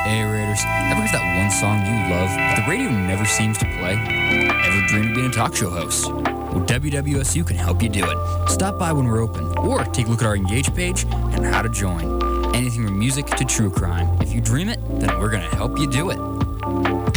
Hey Raiders, ever have that one song you love, but the radio never seems to play? Ever dreamed of being a talk show host? Well, WWSU can help you do it. Stop by when we're open, or take a look at our Engage page and how to join. Anything from music to true crime. If you dream it, then we're going to help you do it.